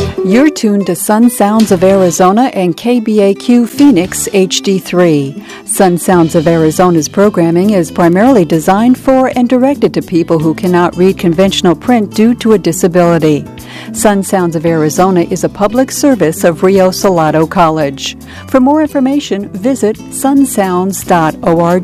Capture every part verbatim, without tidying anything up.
You're tuned to Sun Sounds of Arizona and K B A Q Phoenix H D three. Sun Sounds of Arizona's programming is primarily designed for and directed to people who cannot read conventional print due to a disability. Sun Sounds of Arizona is a public service of Rio Salado College. For more information, visit sun sounds dot org.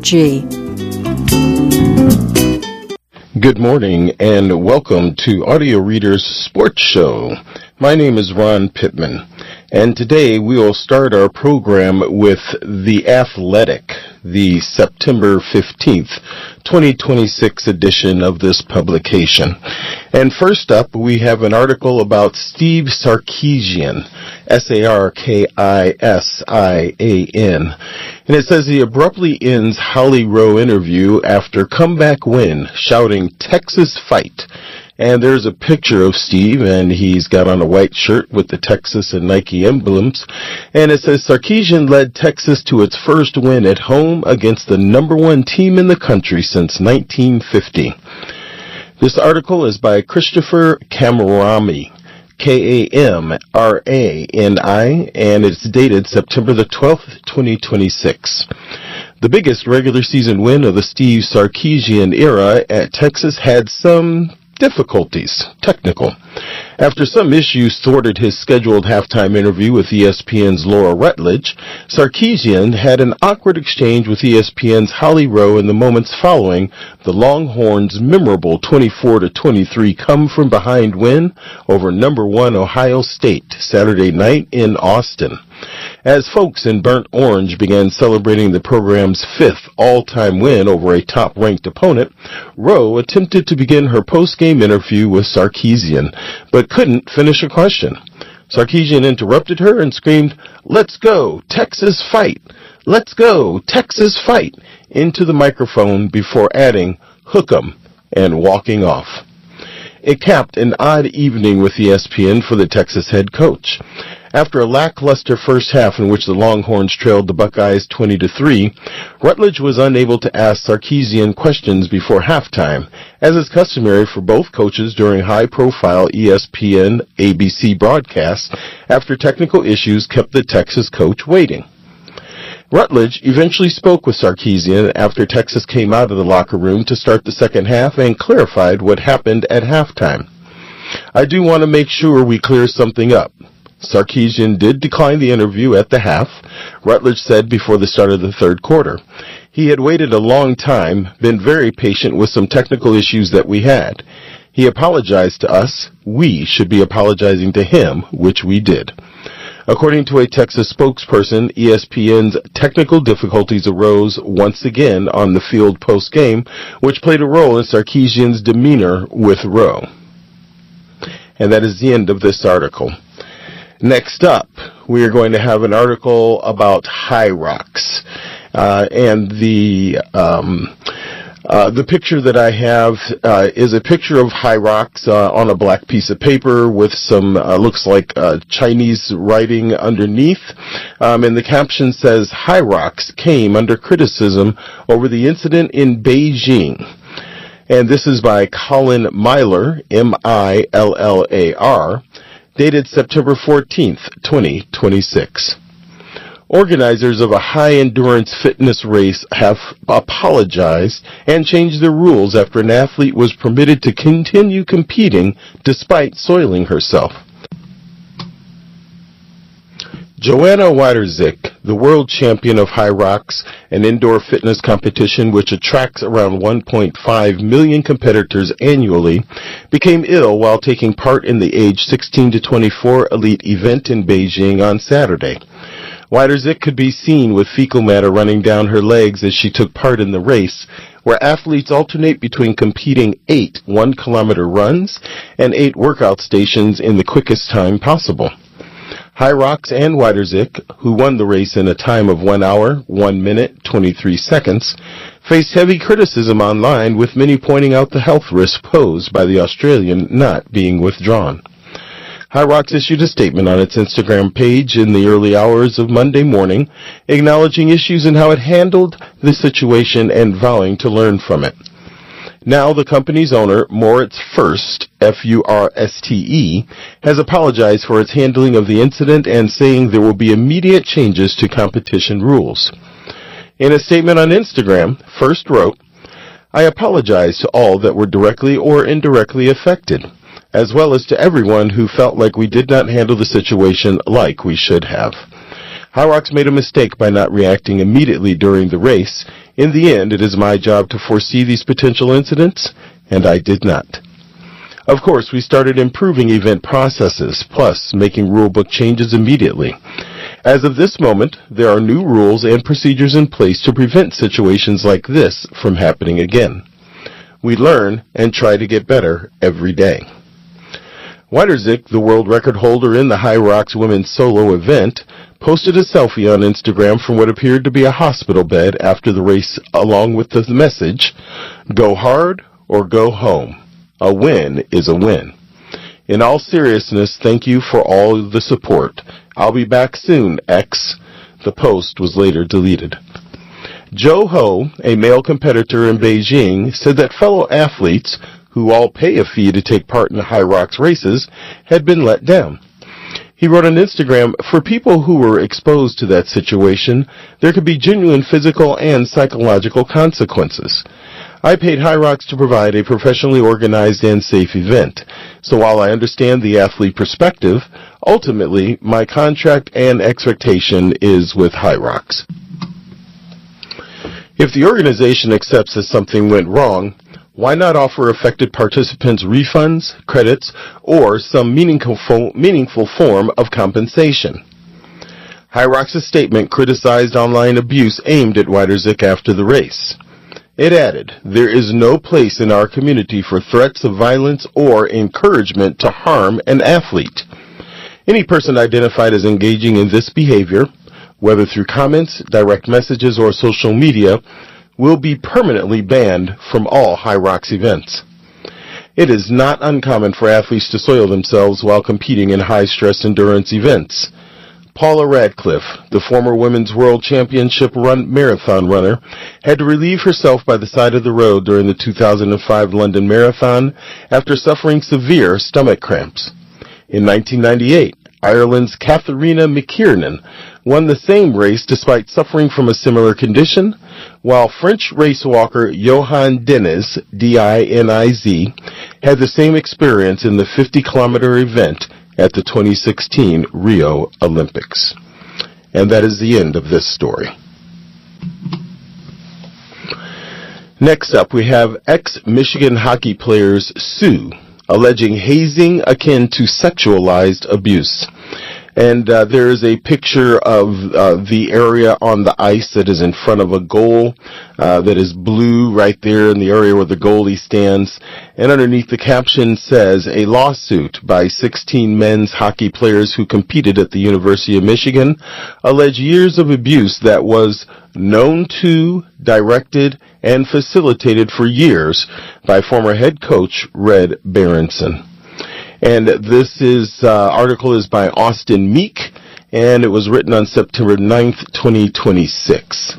Good morning and welcome to Audio Reader's Sports Show. My name is Ron Pittman, and today we will start our program with The Athletic, the September fifteenth, twenty twenty-six edition of this publication. And first up, we have an article about Steve Sarkisian, S A R K I S I A N. And it says he abruptly ends Holly Rowe interview after comeback win, shouting, "Texas fight." And there's a picture of Steve, and he's got on a white shirt with the Texas and Nike emblems. And it says Sarkisian led Texas to its first win at home against the number one team in the country since nineteen fifty. This article is by Christopher Kamrani, K A M R A N I, and it's dated September the twelfth, twenty twenty-six. The biggest regular season win of the Steve Sarkisian era at Texas had some difficulties, technical. After some issues thwarted his scheduled halftime interview with E S P N's Laura Rutledge, Sarkisian had an awkward exchange with E S P N's Holly Rowe in the moments following the Longhorns' memorable twenty-four to twenty-three come-from-behind win over number one Ohio State Saturday night in Austin. As folks in Burnt Orange began celebrating the program's fifth all-time win over a top-ranked opponent, Rowe attempted to begin her post-game interview with Sarkisian, but couldn't finish a question. Sarkisian interrupted her and screamed, "Let's go, Texas fight! Let's go, Texas fight!" into the microphone before adding, "Hook 'em," and walking off. It capped an odd evening with E S P N for the Texas head coach. After a lackluster first half in which the Longhorns trailed the Buckeyes twenty to three, Rutledge was unable to ask Sarkisian questions before halftime, as is customary for both coaches during high-profile E S P N A B C broadcasts after technical issues kept the Texas coach waiting. Rutledge eventually spoke with Sarkisian after Texas came out of the locker room to start the second half and clarified what happened at halftime. "I do want to make sure we clear something up. Sarkisian did decline the interview at the half," Rutledge said before the start of the third quarter. "He had waited a long time, been very patient with some technical issues that we had. He apologized to us. We should be apologizing to him, which we did." According to a Texas spokesperson, E S P N's technical difficulties arose once again on the field post-game, which played a role in Sarkisian's demeanor with Rowe. And that is the end of this article. Next up, we are going to have an article about Hyrox. Uh, and the um, uh, the picture that I have uh, is a picture of Hyrox uh, on a black piece of paper with some, uh, looks like uh, Chinese writing underneath. Um, and the caption says, "Hyrox came under criticism over the incident in Beijing." And this is by Colin Myler, M I L L A R, dated September fourteenth, twenty twenty-six. Organizers of a high-endurance fitness race have apologized and changed their rules after an athlete was permitted to continue competing despite soiling herself. Joanna Widerzik, the world champion of Hyrox, an indoor fitness competition which attracts around one point five million competitors annually, became ill while taking part in the age sixteen to twenty-four elite event in Beijing on Saturday. Widerzik could be seen with fecal matter running down her legs as she took part in the race, where athletes alternate between competing eight one-kilometer runs and eight workout stations in the quickest time possible. Hyrox and Widerzik, who won the race in a time of one hour, one minute, twenty-three seconds, faced heavy criticism online, with many pointing out the health risk posed by the Australian not being withdrawn. Hyrox issued a statement on its Instagram page in the early hours of Monday morning, acknowledging issues in how it handled the situation and vowing to learn from it. Now the company's owner, Moritz Furst, F U R S T E, has apologized for its handling of the incident and saying there will be immediate changes to competition rules. In a statement on Instagram, Furst wrote, "I apologize to all that were directly or indirectly affected, as well as to everyone who felt like we did not handle the situation like we should have. Hyrox made a mistake by not reacting immediately during the race. In the end, it is my job to foresee these potential incidents, and I did not. Of course, we started improving event processes, plus making rulebook changes immediately. As of this moment, there are new rules and procedures in place to prevent situations like this from happening again. We learn and try to get better every day." Weiderzik, the world record holder in the Hyrox women's solo event, posted a selfie on Instagram from what appeared to be a hospital bed after the race, along with the message, "Go hard or go home. A win is a win. In all seriousness, thank you for all the support. I'll be back soon, X." The post was later deleted. Joe Ho, a male competitor in Beijing, said that fellow athletes, who all pay a fee to take part in the Hyrox races, had been let down. He wrote on Instagram, "For people who were exposed to that situation, there could be genuine physical and psychological consequences. I paid Hyrox to provide a professionally organized and safe event. So while I understand the athlete perspective, ultimately my contract and expectation is with Hyrox. If the organization accepts that something went wrong, why not offer affected participants refunds, credits, or some meaningful, meaningful form of compensation?" Hyrox's statement criticized online abuse aimed at Weiderzik after the race. It added, "There is no place in our community for threats of violence or encouragement to harm an athlete. Any person identified as engaging in this behavior, whether through comments, direct messages, or social media, will be permanently banned from all Hyrox events. It is not uncommon for athletes to soil themselves while competing in high-stress endurance events. Paula Radcliffe, the former Women's World Championship run marathon runner, had to relieve herself by the side of the road during the two thousand five London Marathon after suffering severe stomach cramps. In nineteen ninety-eight, Ireland's Katharina McKiernan won the same race despite suffering from a similar condition, while French racewalker Johan Diniz, D I N I Z, had the same experience in the fifty-kilometer event at the twenty sixteen Rio Olympics. And that is the end of this story. Next up, we have ex-Michigan hockey players sue, alleging hazing akin to sexualized abuse. And uh, there is a picture of uh, the area on the ice that is in front of a goal uh, that is blue right there in the area where the goalie stands. And underneath the caption says, "A lawsuit by sixteen men's hockey players who competed at the University of Michigan allege years of abuse that was known to, directed, and facilitated for years by former head coach Red Berenson." And this is uh, article is by Austin Meek, and it was written on September ninth, twenty twenty-six.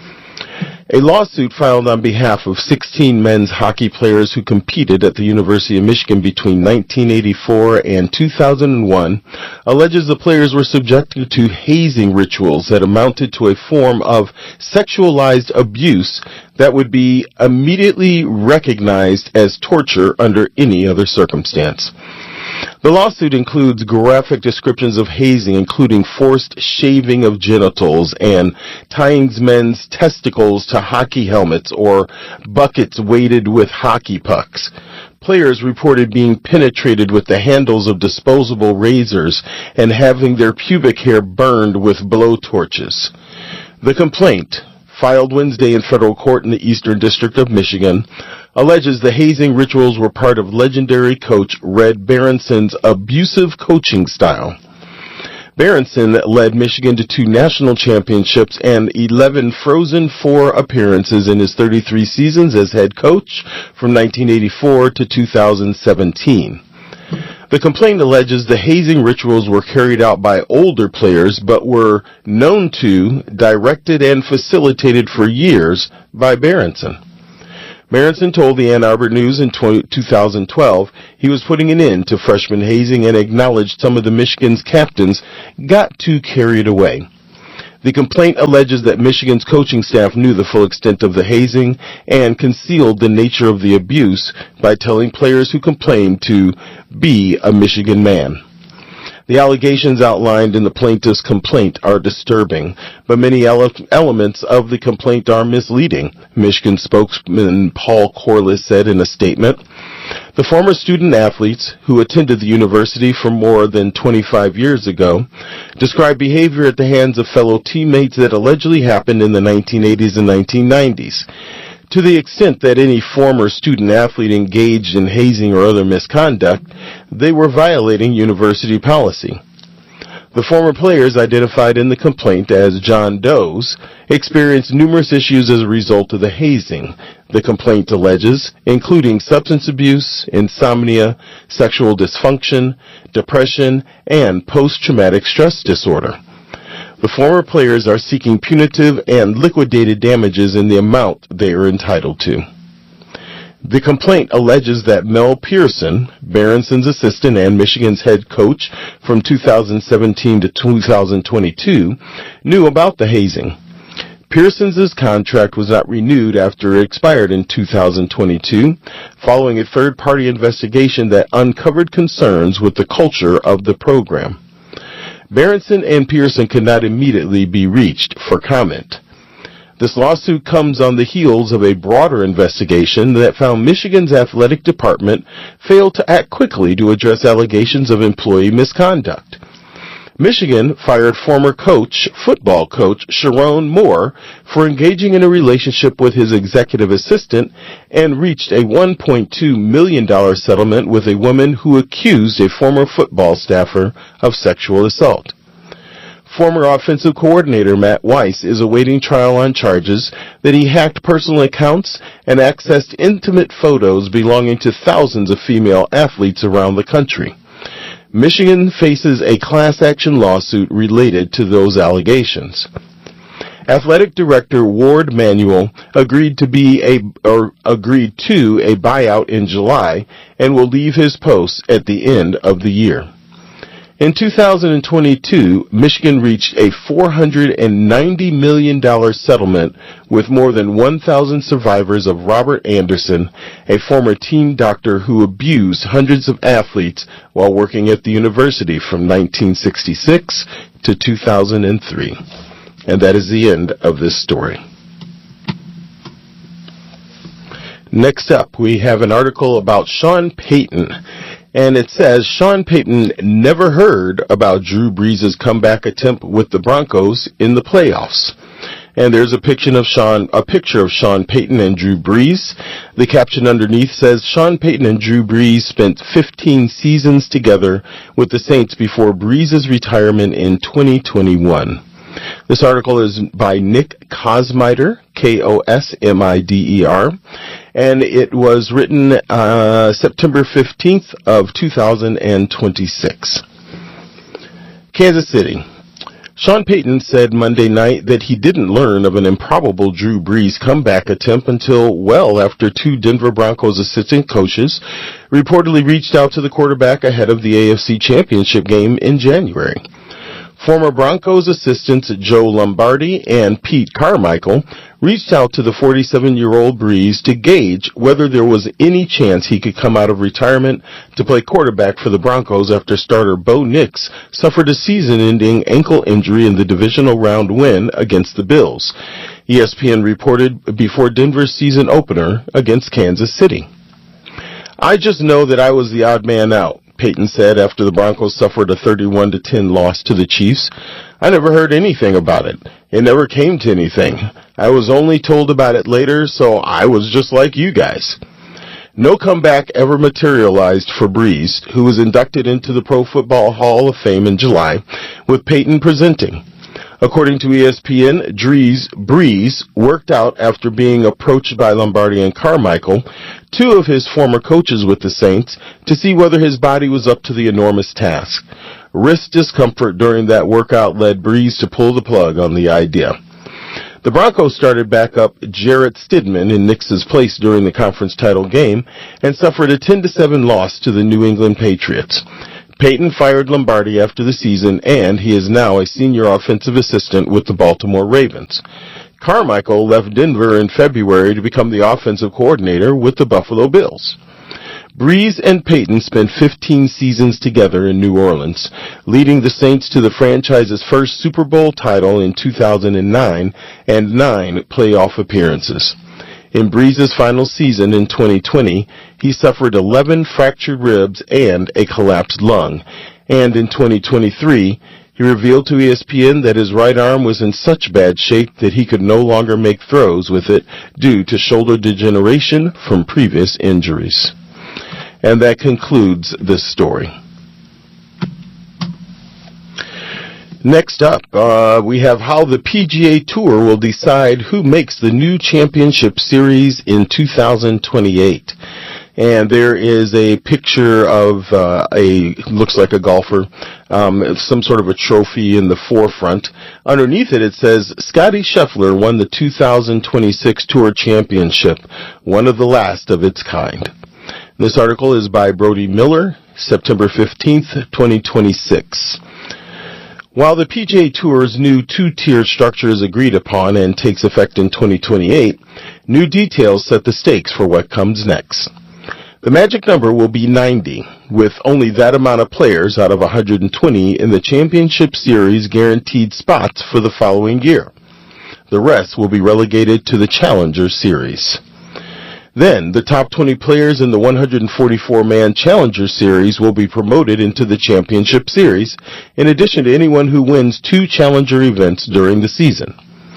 A lawsuit filed on behalf of sixteen men's hockey players who competed at the University of Michigan between nineteen eighty-four and two thousand one alleges the players were subjected to hazing rituals that amounted to a form of sexualized abuse that would be immediately recognized as torture under any other circumstance. The lawsuit includes graphic descriptions of hazing, including forced shaving of genitals and tying men's testicles to hockey helmets or buckets weighted with hockey pucks. Players reported being penetrated with the handles of disposable razors and having their pubic hair burned with blowtorches. The complaint, filed Wednesday in federal court in the Eastern District of Michigan, alleges the hazing rituals were part of legendary coach Red Berenson's abusive coaching style. Berenson led Michigan to two national championships and eleven Frozen Four appearances in his thirty-three seasons as head coach from nineteen eighty-four to two thousand seventeen. The complaint alleges the hazing rituals were carried out by older players but were known to, directed, and facilitated for years by Berenson. Berenson told the Ann Arbor News in two thousand twelve he was putting an end to freshman hazing and acknowledged some of the Michigan's captains got too carried away. The complaint alleges that Michigan's coaching staff knew the full extent of the hazing and concealed the nature of the abuse by telling players who complained to be a Michigan man. The allegations outlined in the plaintiff's complaint are disturbing, but many ele- elements of the complaint are misleading, Michigan spokesman Paul Corliss said in a statement. The former student athletes, who attended the university for more than twenty-five years ago, described behavior at the hands of fellow teammates that allegedly happened in the nineteen eighties and nineteen nineties. To the extent that any former student athlete engaged in hazing or other misconduct, they were violating university policy. The former players, identified in the complaint as John Does, experienced numerous issues as a result of the hazing, the complaint alleges, including substance abuse, insomnia, sexual dysfunction, depression, and post-traumatic stress disorder. The former players are seeking punitive and liquidated damages in the amount they are entitled to. The complaint alleges that Mel Pearson, Berenson's assistant and Michigan's head coach from two thousand seventeen to two thousand twenty-two, knew about the hazing. Pearson's contract was not renewed after it expired in two thousand twenty-two, following a third-party investigation that uncovered concerns with the culture of the program. Berenson and Pearson could not immediately be reached for comment. This lawsuit comes on the heels of a broader investigation that found Michigan's athletic department failed to act quickly to address allegations of employee misconduct. Michigan fired former coach, football coach Sharon Moore for engaging in a relationship with his executive assistant and reached a one point two million dollars settlement with a woman who accused a former football staffer of sexual assault. Former offensive coordinator Matt Weiss is awaiting trial on charges that he hacked personal accounts and accessed intimate photos belonging to thousands of female athletes around the country. Michigan faces a class action lawsuit related to those allegations. Athletic Director Ward Manuel agreed to be a or agreed to a buyout in July and will leave his post at the end of the year. In two thousand twenty-two, Michigan reached a four hundred ninety million dollars settlement with more than one thousand survivors of Robert Anderson, a former team doctor who abused hundreds of athletes while working at the university from nineteen sixty-six to two thousand three. And that is the end of this story. Next up, we have an article about Sean Payton. And it says, Sean Payton never heard about Drew Brees' comeback attempt with the Broncos in the playoffs. And there's a picture of Sean, a picture of Sean Payton and Drew Brees. The caption underneath says, Sean Payton and Drew Brees spent fifteen seasons together with the Saints before Brees' retirement in twenty twenty-one. This article is by Nick Kosmider, K O S M I D E R, and it was written uh, September fifteenth of two thousand twenty-six. Kansas City. Sean Payton said Monday night that he didn't learn of an improbable Drew Brees comeback attempt until well after two Denver Broncos assistant coaches reportedly reached out to the quarterback ahead of the A F C Championship game in January. Former Broncos assistants Joe Lombardi and Pete Carmichael reached out to the forty-seven-year-old Brees to gauge whether there was any chance he could come out of retirement to play quarterback for the Broncos after starter Bo Nix suffered a season-ending ankle injury in the divisional round win against the Bills. E S P N reported before Denver's season opener against Kansas City. I just know that I was the odd man out, Payton said after the Broncos suffered a thirty-one to ten loss to the Chiefs. I never heard anything about it. It never came to anything. I was only told about it later, so I was just like you guys. No comeback ever materialized for Brees, who was inducted into the Pro Football Hall of Fame in July, with Payton presenting. According to E S P N, Brees, Brees worked out after being approached by Lombardi and Carmichael, two of his former coaches with the Saints, to see whether his body was up to the enormous task. Wrist discomfort during that workout led Brees to pull the plug on the idea. The Broncos started backup Jarrett Stidham in Nix's place during the conference title game and suffered a ten to seven loss to the New England Patriots. Peyton fired Lombardi after the season, and he is now a senior offensive assistant with the Baltimore Ravens. Carmichael left Denver in February to become the offensive coordinator with the Buffalo Bills. Breeze and Peyton spent fifteen seasons together in New Orleans, leading the Saints to the franchise's first Super Bowl title in two thousand nine and nine playoff appearances. In Breeze's final season in twenty twenty, he suffered eleven fractured ribs and a collapsed lung, and in twenty twenty-three, he revealed to E S P N that his right arm was in such bad shape that he could no longer make throws with it due to shoulder degeneration from previous injuries. And that concludes this story. Next up, uh, we have how the P G A Tour will decide who makes the new championship series in two thousand twenty-eight. And there is a picture of uh, a, looks like a golfer, um, some sort of a trophy in the forefront. Underneath it, it says, Scottie Scheffler won the two thousand twenty-six Tour Championship, one of the last of its kind. This article is by Brody Miller, September fifteenth, twenty twenty-six. While the P G A Tour's new two-tier structure is agreed upon and takes effect in twenty twenty-eight, new details set the stakes for what comes next. The magic number will be ninety, with only that amount of players out of one hundred twenty in the championship series guaranteed spots for the following year. The rest will be relegated to the Challenger Series. Then, the top twenty players in the one hundred forty-four man Challenger Series will be promoted into the Championship Series, in addition to anyone who wins two Challenger events during the season.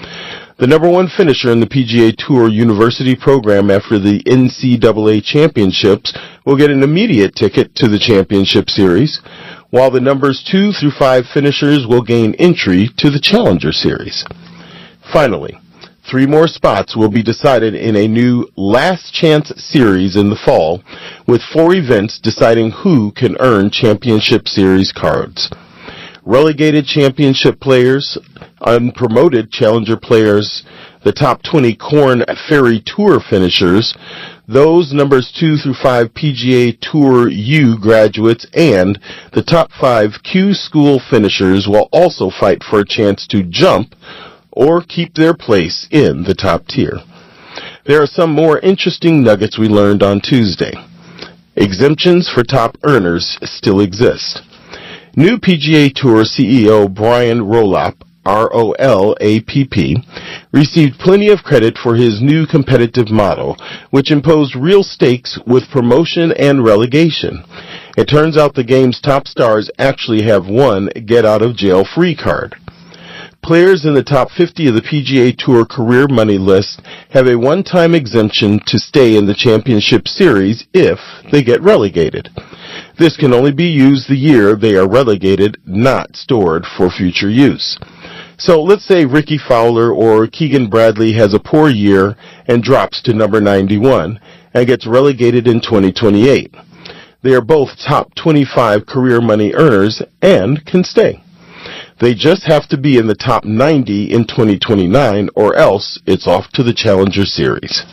The number one finisher in the P G A Tour University program after the N C double A Championships will get an immediate ticket to the Championship Series, while the numbers two through five finishers will gain entry to the Challenger Series. Finally, three more spots will be decided in a new Last Chance Series in the fall, with four events deciding who can earn Championship Series cards. Relegated championship players, unpromoted challenger players, the top twenty Korn Ferry Tour finishers, those numbers two through five P G A Tour U graduates, and the top five Q School finishers will also fight for a chance to jump or keep their place in the top tier. There are some more interesting nuggets we learned on Tuesday. Exemptions for top earners still exist. New P G A Tour C E O Brian Rolap, R O L A P P, received plenty of credit for his new competitive model, which imposed real stakes with promotion and relegation. It turns out the game's top stars actually have one get-out-of-jail-free card. Players in the top fifty of the P G A Tour career money list have a one-time exemption to stay in the Championship Series if they get relegated. This can only be used the year they are relegated, not stored for future use. So let's say Ricky Fowler or Keegan Bradley has a poor year and drops to number ninety-one and gets relegated in twenty twenty-eight. They are both top twenty-five career money earners and can stay. They just have to be in the top ninety in twenty twenty-nine, or else it's off to the Challenger Series.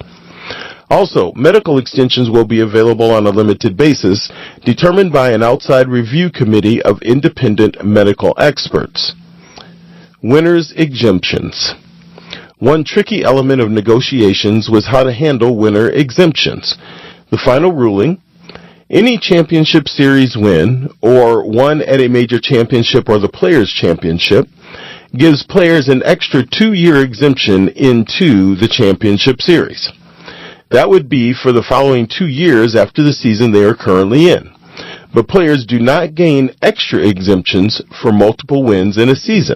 Also, medical extensions will be available on a limited basis, determined by an outside review committee of independent medical experts. Winners' exemptions. One tricky element of negotiations was how to handle winner exemptions. The final ruling: any championship series win, or one at a major championship or the Players' Championship, gives players an extra two-year exemption into the championship series. That would be for the following two years after the season they are currently in. But players do not gain extra exemptions for multiple wins in a season.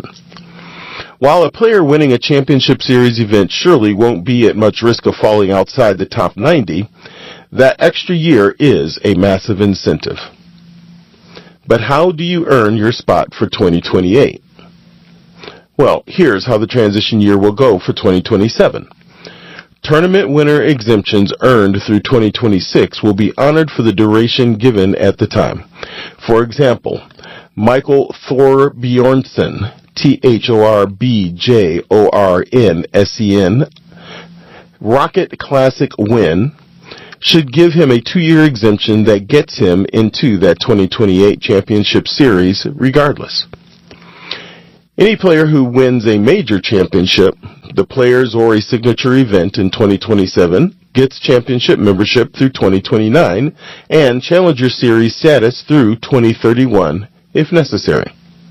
While a player winning a championship series event surely won't be at much risk of falling outside the top ninety, that extra year is a massive incentive. But how do you earn your spot for twenty twenty-eight? Well, here's how the transition year will go for twenty twenty-seven. Tournament winner exemptions earned through twenty twenty-six will be honored for the duration given at the time. For example, Michael Thorbjornsen, T H O R B J O R N S E N, Rocket Classic win should give him a two-year exemption that gets him into that twenty twenty-eight championship series regardless. Any player who wins a major championship, the Players or a signature event in twenty twenty-seven, gets championship membership through twenty twenty-nine and Challenger Series status through twenty thirty-one if necessary.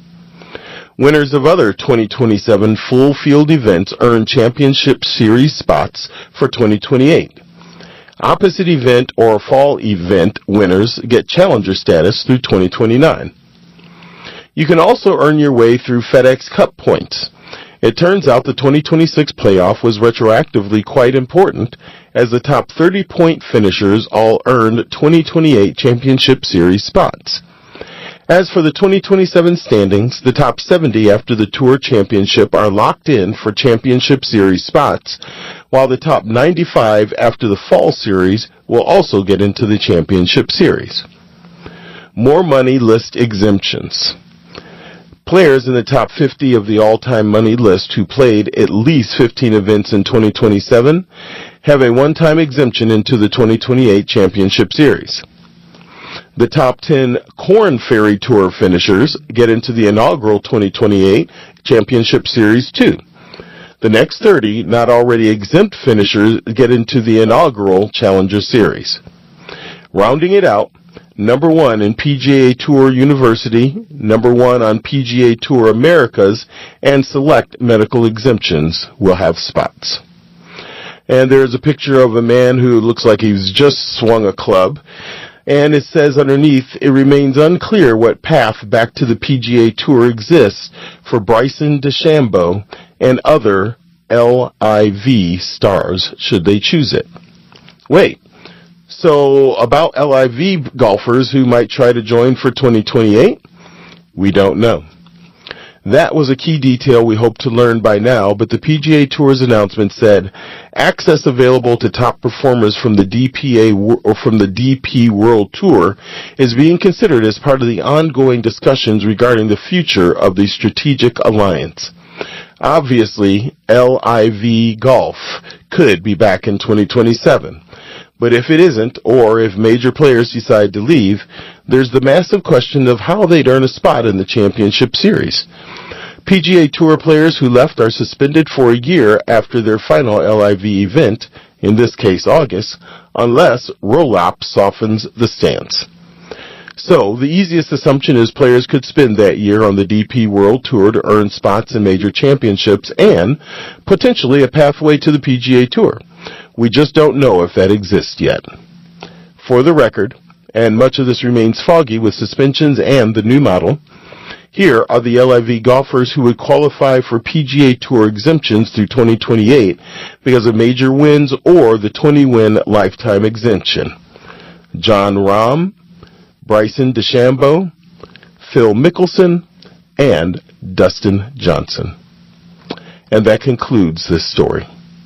Winners of other twenty twenty-seven full field events earn championship series spots for twenty twenty-eight. Opposite event or fall event winners get challenger status through twenty twenty-nine. You can also earn your way through FedEx Cup points. It turns out the twenty twenty-six playoff was retroactively quite important, as the top thirty point finishers all earned twenty twenty-eight championship series spots. As for the twenty twenty-seven standings, the top seventy after the Tour Championship are locked in for championship series spots, while the top ninety-five after the Fall Series will also get into the championship series. More money list exemptions. Players in the top fifty of the all-time money list who played at least fifteen events in twenty twenty-seven have a one-time exemption into the twenty twenty-eight championship series. The top ten Korn Ferry Tour finishers get into the inaugural twenty twenty-eight Championship Series two. The next thirty not already exempt finishers get into the inaugural Challenger Series. Rounding it out, number one in P G A Tour University, number one on P G A Tour Americas, and select medical exemptions will have spots. And there's a picture of a man who looks like he's just swung a club. And it says underneath, it remains unclear what path back to the P G A Tour exists for Bryson DeChambeau and other L I V stars, should they choose it. Wait, so about L I V golfers who might try to join for twenty twenty-eight? We don't know. That was a key detail we hope to learn by now, but the P G A Tour's announcement said, access available to top performers from the D P A or from the D P World Tour is being considered as part of the ongoing discussions regarding the future of the strategic alliance. Obviously, L I V Golf could be back in twenty twenty-seven. But if it isn't, or if major players decide to leave, there's the massive question of how they'd earn a spot in the championship series. P G A Tour players who left are suspended for a year after their final L I V event, in this case August, unless roll-up softens the stance. So, the easiest assumption is players could spend that year on the D P World Tour to earn spots in major championships and, potentially, a pathway to the P G A Tour. We just don't know if that exists yet. For the record, and much of this remains foggy with suspensions and the new model, here are the L I V golfers who would qualify for P G A Tour exemptions through twenty twenty-eight because of major wins or the twenty-win lifetime exemption. Jon Rahm, Bryson DeChambeau, Phil Mickelson, and Dustin Johnson. And that concludes this story.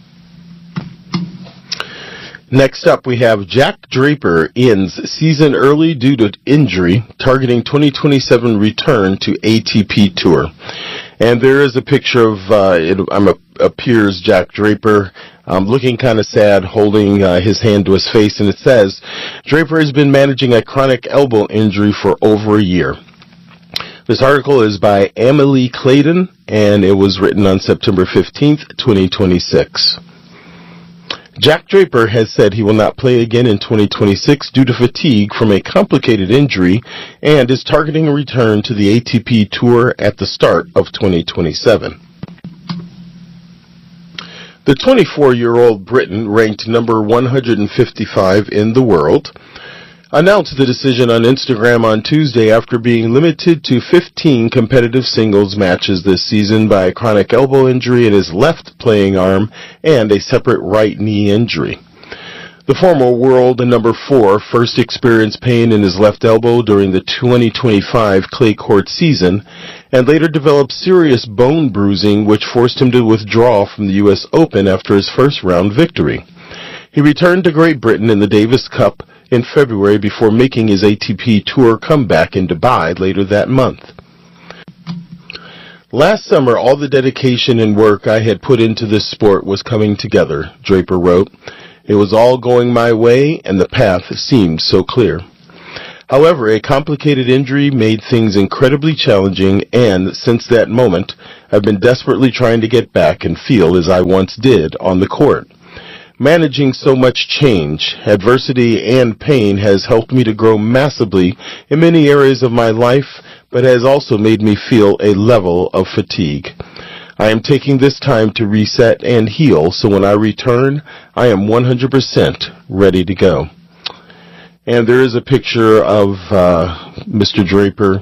Next up, we have Jack Draper ends season early due to injury, targeting twenty twenty-seven return to A T P Tour. And there is a picture of, uh, it um, appears Jack Draper um, looking kind of sad, holding uh, his hand to his face, and it says, Draper has been managing a chronic elbow injury for over a year. This article is by Emily Clayton, and it was written on September fifteenth, twenty twenty-six. Jack Draper has said he will not play again in twenty twenty-six due to fatigue from a complicated injury and is targeting a return to the A T P Tour at the start of twenty twenty-seven. The twenty-four-year-old Briton, ranked number one hundred fifty-five in the world, announced the decision on Instagram on Tuesday after being limited to fifteen competitive singles matches this season by a chronic elbow injury in his left playing arm and a separate right knee injury. The former world number four first experienced pain in his left elbow during the twenty twenty-five clay court season and later developed serious bone bruising, which forced him to withdraw from the U S Open after his first round victory. He returned to Great Britain in the Davis Cup in February before making his A T P Tour comeback in Dubai later that month. Last summer, all the dedication and work I had put into this sport was coming together, Draper wrote. It was all going my way, and the path seemed so clear. However, a complicated injury made things incredibly challenging, and since that moment, I've been desperately trying to get back and feel as I once did on the court. Managing so much change, adversity, and pain has helped me to grow massively in many areas of my life, but has also made me feel a level of fatigue. I am taking this time to reset and heal, so when I return, I am one hundred percent ready to go. And there is a picture of uh, Mister Draper.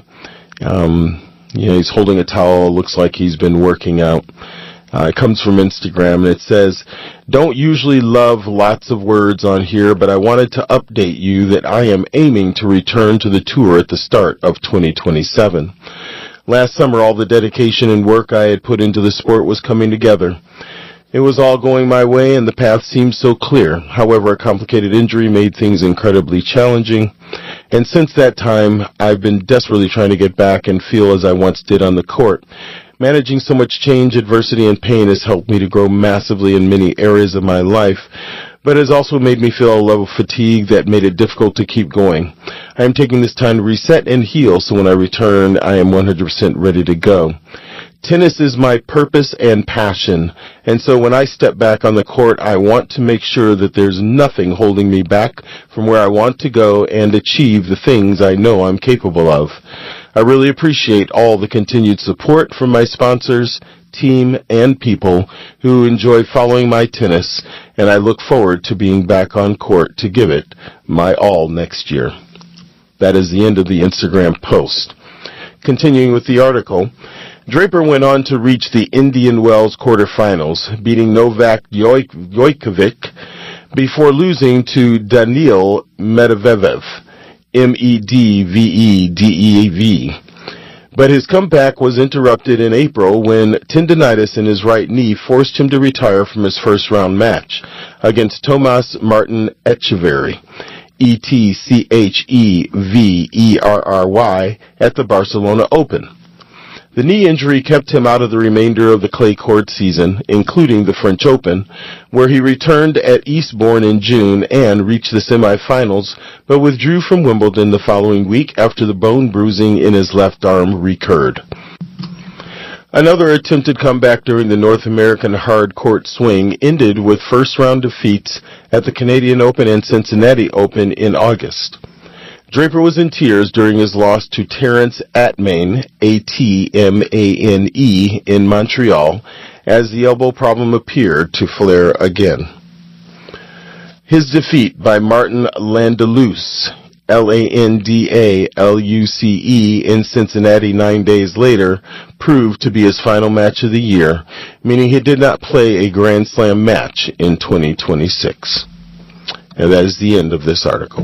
Um, you know, he's holding a towel. Looks like he's been working out. Uh, it comes from Instagram, and it says, "Don't usually love lots of words on here, but I wanted to update you that I am aiming to return to the tour at the start of twenty twenty-seven. Last summer, all the dedication and work I had put into the sport was coming together. It was all going my way, and the path seemed so clear. However, a complicated injury made things incredibly challenging, and since that time, I've been desperately trying to get back and feel as I once did on the court. Managing so much change, adversity, and pain has helped me to grow massively in many areas of my life, but has also made me feel a level of fatigue that made it difficult to keep going. I am taking this time to reset and heal, so when I return, I am one hundred percent ready to go. Tennis is my purpose and passion, and so when I step back on the court, I want to make sure that there's nothing holding me back from where I want to go and achieve the things I know I'm capable of. I really appreciate all the continued support from my sponsors, team, and people who enjoy following my tennis, and I look forward to being back on court to give it my all next year." That is the end of the Instagram post. Continuing with the article, Draper went on to reach the Indian Wells quarterfinals, beating Novak Djokovic before losing to Daniil Medvedev, M E D V E D E V. But his comeback was interrupted in April when tendinitis in his right knee forced him to retire from his first-round match against Tomas Martin Etcheverry, E T C H E V E R R Y, at the Barcelona Open. The knee injury kept him out of the remainder of the clay court season, including the French Open, where he returned at Eastbourne in June and reached the semifinals, but withdrew from Wimbledon the following week after the bone bruising in his left arm recurred. Another attempted comeback during the North American hard court swing ended with first-round defeats at the Canadian Open and Cincinnati Open in August. Draper was in tears during his loss to Terence Atmane, A T M A N E, in Montreal, as the elbow problem appeared to flare again. His defeat by Martin Landaluce, L A N D A L U C E, in Cincinnati nine days later proved to be his final match of the year, meaning he did not play a Grand Slam match in twenty twenty-six. And that is the end of this article.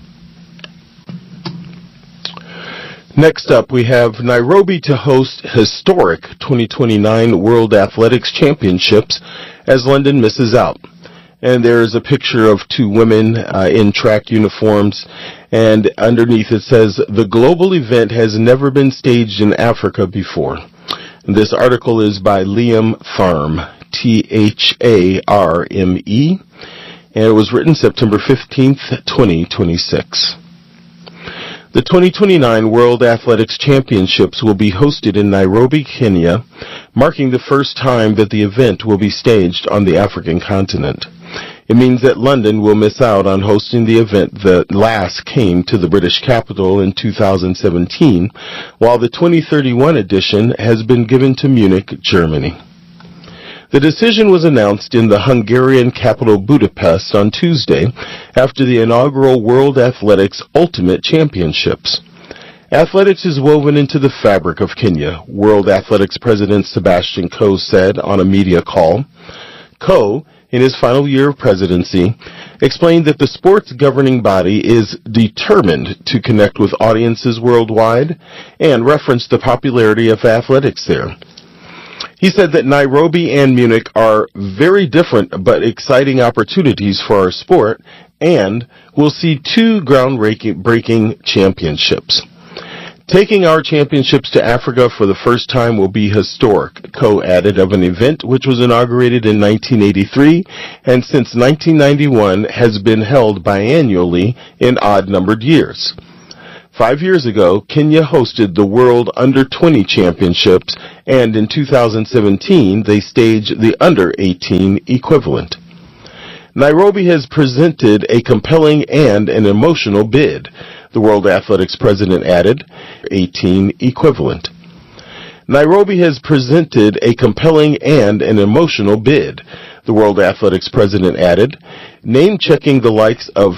Next up, we have Nairobi to host historic twenty twenty-nine World Athletics Championships as London misses out. And there is a picture of two women uh, in track uniforms, and underneath it says, "The global event has never been staged in Africa before." And this article is by Liam Tharme, T H A R M E, and it was written September fifteenth, twenty twenty-six. The twenty twenty-nine World Athletics Championships will be hosted in Nairobi, Kenya, marking the first time that the event will be staged on the African continent. It means that London will miss out on hosting the event that last came to the British capital in two thousand seventeen, while the twenty thirty-one edition has been given to Munich, Germany. The decision was announced in the Hungarian capital Budapest on Tuesday after the inaugural World Athletics Ultimate Championships. Athletics is woven into the fabric of Kenya, World Athletics President Sebastian Coe said on a media call. Coe, in his final year of presidency, explained that the sport's governing body is determined to connect with audiences worldwide and referenced the popularity of athletics there. He said that Nairobi and Munich are very different but exciting opportunities for our sport, and we'll see two groundbreaking championships. Taking our championships to Africa for the first time will be historic, Coe added of an event which was inaugurated in nineteen eighty-three and since nineteen ninety-one has been held biannually in odd-numbered years. Five years ago, Kenya hosted the World Under twenty Championships, and in two thousand seventeen, they staged the Under eighteen equivalent. Nairobi has presented a compelling and an emotional bid, the World Athletics president added, eighteen equivalent. Nairobi has presented a compelling and an emotional bid, the World Athletics president added, name-checking the likes of